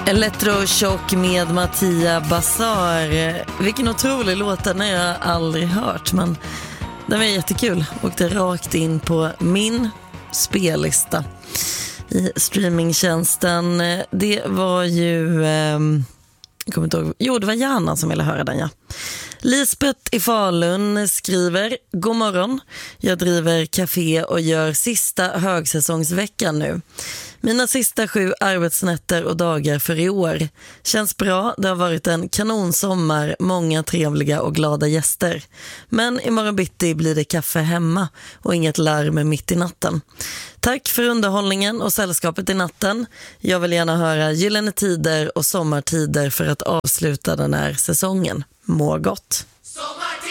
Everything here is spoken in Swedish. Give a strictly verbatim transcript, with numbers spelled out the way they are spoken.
Electroshock med Mattia Bazar. Vilken otrolig låt, den har jag aldrig hört, men den var jättekul. Åkte rakt in på min spellista i streamingtjänsten. Det var ju eh, jag kommer inte ihåg. Jo, det var Jana som ville höra den, ja. Lisbeth i Falun skriver: God morgon, jag driver café och gör sista högsäsongsveckan nu. Mina sista sju arbetsnätter och dagar för i år. Känns bra, det har varit en kanonsommar, många trevliga och glada gäster. Men imorgon bitti blir det kaffe hemma och inget larm mitt i natten. Tack för underhållningen och sällskapet i natten. Jag vill gärna höra Gyllene tider och sommartider för att avsluta den här säsongen. Må gott! Sommar!